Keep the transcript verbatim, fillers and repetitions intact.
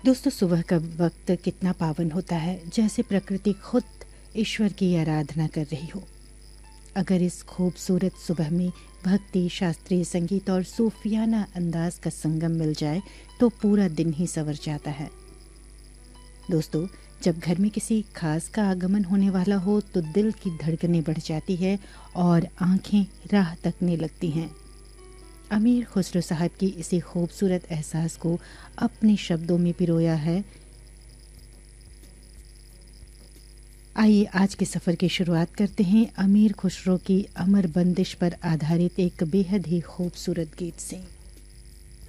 दोस्तों, सुबह का वक्त कितना पावन होता है, जैसे प्रकृति खुद ईश्वर की आराधना कर रही हो। अगर इस खूबसूरत सुबह में भक्ति, शास्त्रीय संगीत और सूफियाना अंदाज का संगम मिल जाए तो पूरा दिन ही संवर जाता है। दोस्तों, जब घर में किसी खास का आगमन होने वाला हो तो दिल की धड़कनें बढ़ जाती है और आंखें राह तकने लगती हैं। अमीर खुसरो साहब की इसी खूबसूरत एहसास को अपने शब्दों में पिरोया है। आइए आज के सफ़र की शुरुआत करते हैं अमीर खुसरो की अमर बंदिश पर आधारित एक बेहद ही खूबसूरत गीत से।